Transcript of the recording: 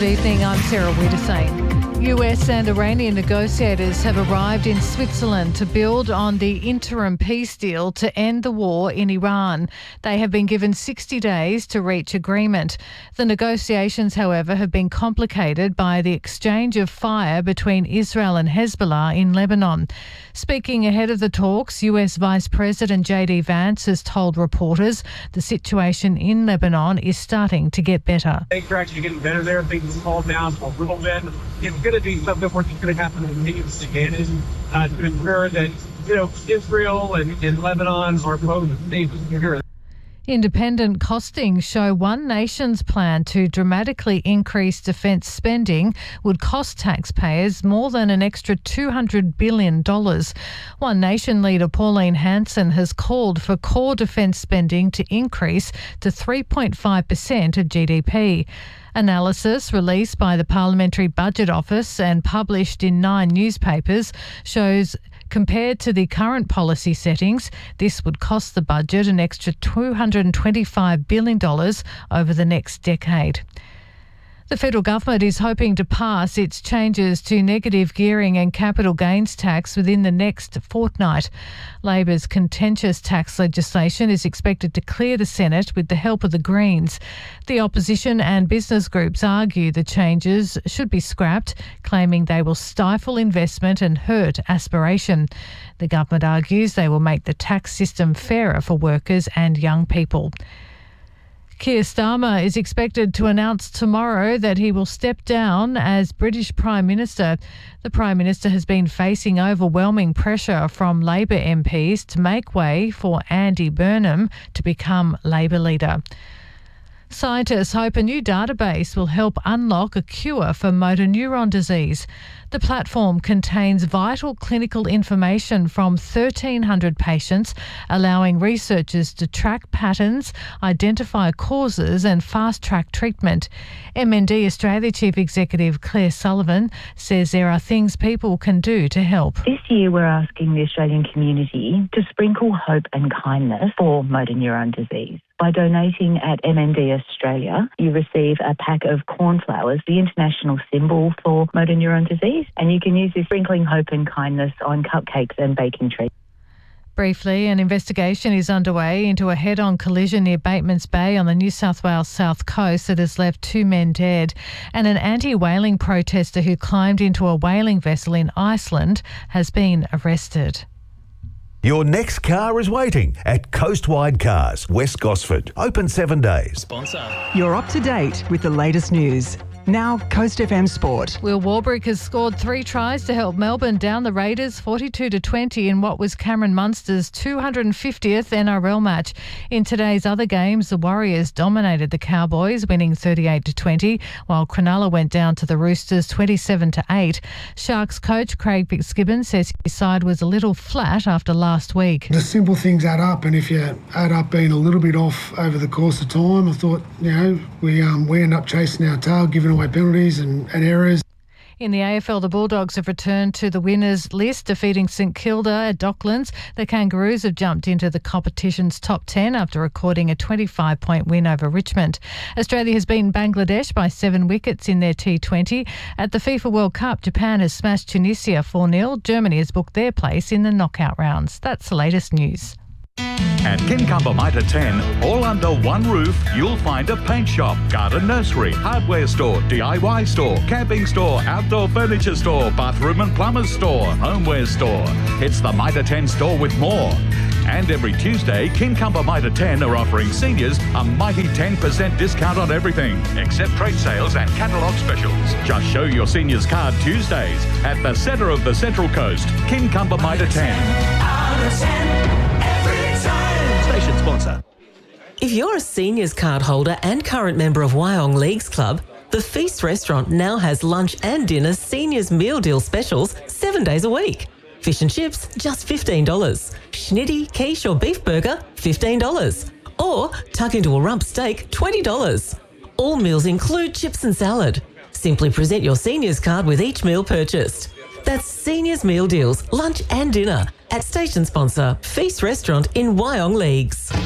Good evening, I'm Sarah Wiedersane. US and Iranian negotiators have arrived in Switzerland to build on the interim peace deal to end the war in Iran. They have been given 60 days to reach agreement. The negotiations, however, have been complicated by the exchange of fire between Israel and Hezbollah in Lebanon. Speaking ahead of the talks, US Vice President J.D. Vance has told reporters the situation in Lebanon is starting to get better. Things are actually getting better there. Things have calmed down a little bit. It's going to be something where it's going to happen in needs to ensure that, Israel and Lebanon are both safe and secure. Independent costings show One Nation's plan to dramatically increase defence spending would cost taxpayers more than an extra $200 billion. One Nation leader Pauline Hanson has called for core defence spending to increase to 3.5% of GDP. Analysis released by the Parliamentary Budget Office and published in 9 newspapers shows compared to the current policy settings, this would cost the budget an extra $225 billion over the next decade. The federal government is hoping to pass its changes to negative gearing and capital gains tax within the next fortnight. Labor's contentious tax legislation is expected to clear the Senate with the help of the Greens. The opposition and business groups argue the changes should be scrapped, claiming they will stifle investment and hurt aspiration. The government argues they will make the tax system fairer for workers and young people. Keir Starmer is expected to announce tomorrow that he will step down as British Prime Minister. The Prime Minister has been facing overwhelming pressure from Labor MPs to make way for Andy Burnham to become Labor leader. Scientists hope a new database will help unlock a cure for motor neuron disease. The platform contains vital clinical information from 1,300 patients, allowing researchers to track patterns, identify causes and fast-track treatment. MND Australia Chief Executive Claire Sullivan says there are things people can do to help. This year we're asking the Australian community to sprinkle hope and kindness for motor neuron disease. By donating at MND Australia, you receive a pack of cornflowers, the international symbol for motor neuron disease, and you can use this sprinkling hope and kindness on cupcakes and baking trees. Briefly, an investigation is underway into a head-on collision near Batemans Bay on the New South Wales south coast that has left 2 men dead, and an anti-whaling protester who climbed into a whaling vessel in Iceland has been arrested. Your next car is waiting at Coastwide Cars, West Gosford. Open 7 days. Sponsor. You're up to date with the latest news. Now, Coast FM Sport. Will Warbrick has scored 3 tries to help Melbourne down the Raiders 42-20 in what was Cameron Munster's 250th NRL match. In today's other games, the Warriors dominated the Cowboys, winning 38-20, while Cronulla went down to the Roosters 27-8. Sharks coach Craig Fitzgibbon says his side was a little flat after last week. The simple things add up, and if you add up being a little bit off over the course of time, I thought, we end up chasing our tail, giving away penalties and errors. In the AFL, the Bulldogs have returned to the winners list, defeating St Kilda at Docklands. The Kangaroos have jumped into the competition's top 10 after recording a 25-point win over Richmond. Australia has beaten Bangladesh by 7 wickets in their T20. At the FIFA World Cup, Japan has smashed Tunisia 4-0. Germany has booked their place in the knockout rounds. That's the latest news. At Kincumber Mitre 10, all under one roof, you'll find a paint shop, garden nursery, hardware store, DIY store, camping store, outdoor furniture store, bathroom and plumber's store, homeware store. It's the Mitre 10 store with more. And every Tuesday, Kincumber Mitre 10 are offering seniors a mighty 10% discount on everything, except trade sales and catalogue specials. Just show your seniors card Tuesdays at the centre of the Central Coast, Kincumber Mitre 10. Station sponsor. If you're a seniors card holder and current member of Wyong Leagues Club, the Feast restaurant now has lunch and dinner seniors meal deal specials 7 days a week. Fish and chips, just $15. Schnitty, quiche or beef burger, $15. Or tuck into a rump steak, $20. All meals include chips and salad. Simply present your seniors card with each meal purchased. That's seniors meal deals, lunch and dinner at station sponsor Feast Restaurant in Wyong Leagues.